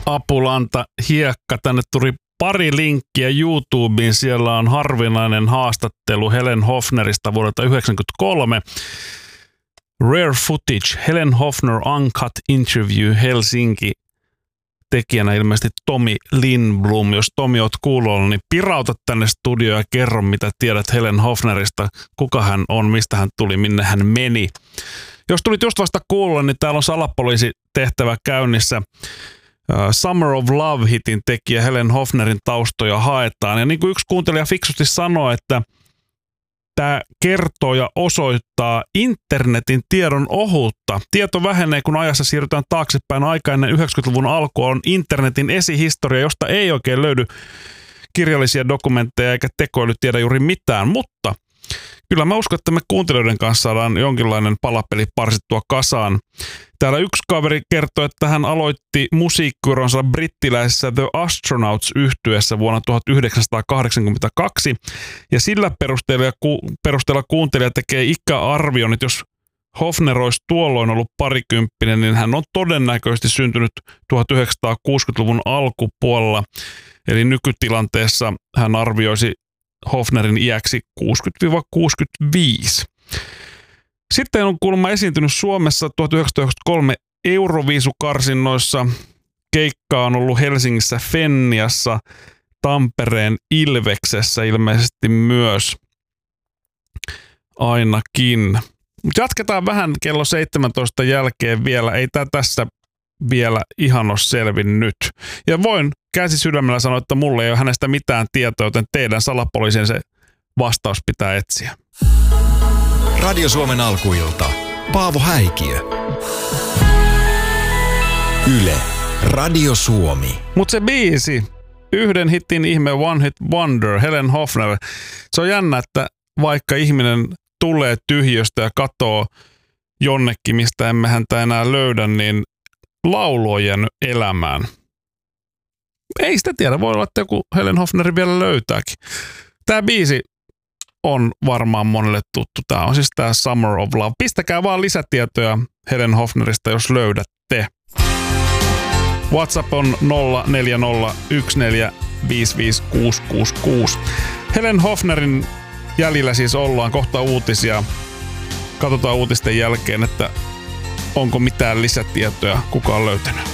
Apulanta hiekka. Tänne tuli pari linkkiä YouTubeen. Siellä on harvinainen haastattelu Helen Hofnerista vuodelta 1993. Rare footage, Helen Hofner Uncut Interview Helsinki. Tekijänä ilmeisesti Tomi Lindblom. Jos Tomi oot kuulolla, niin pirauta tänne studioon ja kerro, mitä tiedät Helen Hofnerista, kuka hän on, mistä hän tuli, minne hän meni. Jos tulit just vasta kuulolla, niin täällä on salapoliisitehtävä käynnissä. Summer of Love-hitin tekijä Helen Hofnerin taustoja haetaan. Ja niin kuin yksi kuuntelija fiksusti sanoi, että tämä kertoo ja osoittaa internetin tiedon ohuutta. Tieto vähenee, kun ajassa siirrytään taaksepäin. Aika ennen 90-luvun alkua on internetin esihistoria, josta ei oikein löydy kirjallisia dokumentteja eikä tekoäly tiedä juuri mitään. Mutta kyllä mä uskon, että me kuuntelijoiden kanssa saadaan jonkinlainen palapeli parsittua kasaan. Täällä yksi kaveri kertoi, että hän aloitti musiikkiuronsa brittiläisessä The Astronauts-yhtyeessä vuonna 1982. Ja sillä perusteella kuuntelija tekee ikäarvion, että jos Hofner olisi tuolloin ollut parikymppinen, niin hän on todennäköisesti syntynyt 1960-luvun alkupuolella. Eli nykytilanteessa hän arvioisi Hofnerin iäksi 60-65. Sitten on kuulemma esiintynyt Suomessa 1993 Euroviisukarsinnoissa. Keikka on ollut Helsingissä Fenniassa, Tampereen Ilveksessä ilmeisesti myös ainakin. Jatketaan vähän kello 17 jälkeen vielä. Ei tämä tässä vielä ihan ole selvinnyt. Ja voin käsi sydämellä sanoa, että mulle ei ole hänestä mitään tietoa, joten teidän salapoliisin se vastaus pitää etsiä. Radio Suomen alkuilta. Paavo Häikiö. Yle. Radio Suomi. Mut se biisi, yhden hitin ihme One Hit Wonder, Helen Hofner. Se on jännä, että vaikka ihminen tulee tyhjöstä ja katoo jonnekin, mistä emme häntä enää löydä, niin laulu on jäänyt elämään. Ei sitä tiedä, voi olla, että joku Helen Hofneri vielä löytääkin. Tämä biisi on varmaan monelle tuttu. Tämä on siis tämä Summer of Love. Pistäkää vaan lisätietoja Helen Hofnerista, jos löydätte. WhatsApp on 0401455666. Helen Hofnerin jäljellä siis ollaan, kohta uutisia. Katsotaan uutisten jälkeen, että onko mitään lisätietoja, kuka on löytänyt.